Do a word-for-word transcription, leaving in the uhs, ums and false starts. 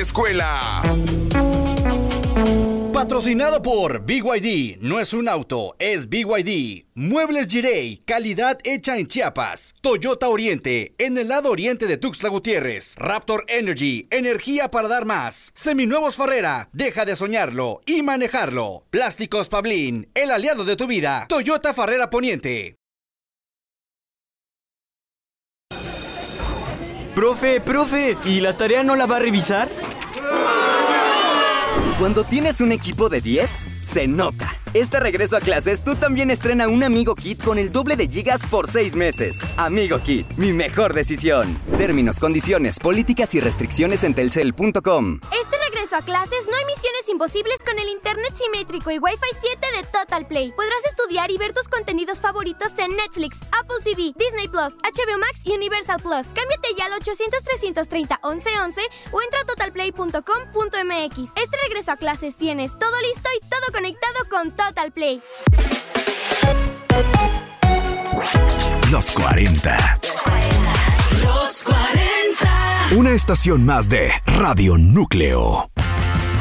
escuela. Patrocinado por B Y D. No es un auto, es B Y D. Muebles Girey, calidad hecha en Chiapas. Toyota Oriente, en el lado oriente de Tuxtla Gutiérrez. Raptor Energy, energía para dar más. Seminuevos Farrera, deja de soñarlo y manejarlo. Plásticos Pablín, el aliado de tu vida. Toyota Farrera Poniente. Profe, profe, ¿y la tarea no la va a revisar? Cuando tienes un equipo de diez, se nota. Este regreso a clases, tú también estrena un Amigo Kit con el doble de gigas por seis meses. Amigo Kit, mi mejor decisión. Términos, condiciones, políticas y restricciones en telcel punto com. Este regreso a clases no hay misiones imposibles con el internet simétrico y Wi-Fi siete de Total Play. Podrás estudiar y ver tus contenidos favoritos en Netflix, Apple T V, Disney Plus, H B O Max y Universal Plus. Cámbiate ya al ochocientos, trescientos treinta, once once o entra a total play punto com punto m x. Este regreso a clases tienes todo listo y todo conectado con Total Play. Los cuarenta. Los cuarenta. Una estación más de Radio Núcleo.